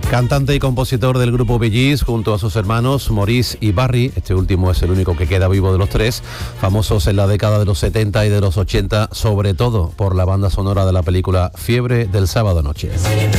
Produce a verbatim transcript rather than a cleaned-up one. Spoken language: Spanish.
Cantante y compositor del grupo Bee Gees, junto a sus hermanos Maurice y Barry, este último es el único que queda vivo de los tres, famosos en la década de los setenta y de los ochenta, sobre todo por la banda sonora de la película Fiebre del sábado noche.